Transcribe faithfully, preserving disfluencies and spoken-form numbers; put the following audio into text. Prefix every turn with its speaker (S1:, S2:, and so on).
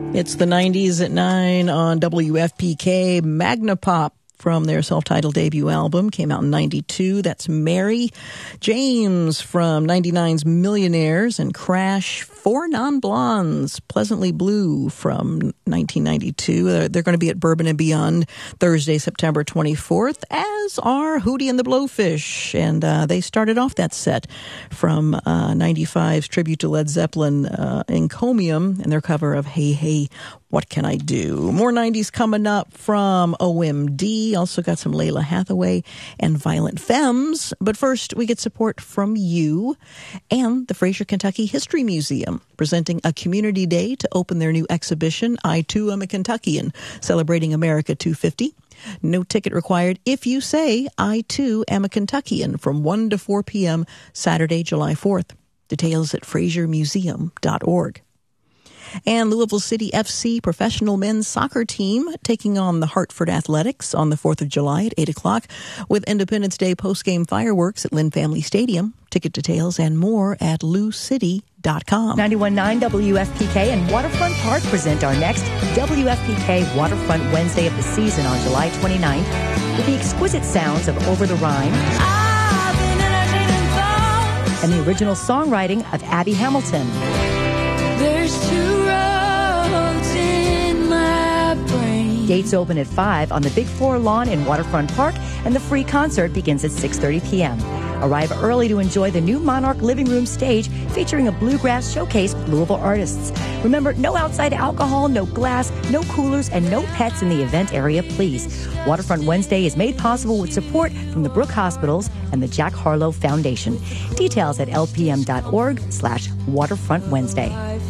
S1: It's the nineties at nine on W F P K. Magnapop from their self-titled debut album came out in ninety-two. That's Mary. James from ninety-nine's Millionaires, and Crash, Four Non-Blondes, Pleasantly Blue from nineteen ninety-two. They're, they're going to be at Bourbon and Beyond Thursday, September twenty-fourth, as are Hootie and the Blowfish. And uh, they started off that set from uh, ninety-five's tribute to Led Zeppelin, uh, Encomium, and their cover of Hey Hey, What Can I Do? More nineties coming up from O M D. Also got some Layla Hathaway and Violent Femmes. But first, we get support from you and the Fraser, Kentucky History Museum, presenting a community day to open their new exhibition, I Too Am a Kentuckian, celebrating America two fifty. No ticket required if you say, I Too Am a Kentuckian, from one to four p.m. Saturday, July fourth. Details at fraser museum dot org. And Louisville City F C professional men's soccer team taking on the Hartford Athletics on the fourth of July at eight o'clock with Independence Day postgame fireworks at Lynn Family Stadium. Ticket details and more at lou city dot com.
S2: ninety-one point nine W F P K and Waterfront Park present our next W F P K Waterfront Wednesday of the season on July twenty-ninth with the exquisite sounds of Over the Rhine and the original songwriting of Abby Hamilton.
S3: There's two roads in my brain.
S2: Gates open at five on the Big Floor lawn in Waterfront Park, and the free concert begins at six thirty p.m. Arrive early to enjoy the new Monarch Living Room stage featuring a bluegrass showcase with Louisville artists. Remember, no outside alcohol, no glass, no coolers, and no pets in the event area, please. Waterfront Wednesday is made possible with support from the Brooke Hospitals and the Jack Harlow Foundation. Details at lpm.org slash Waterfront Wednesday.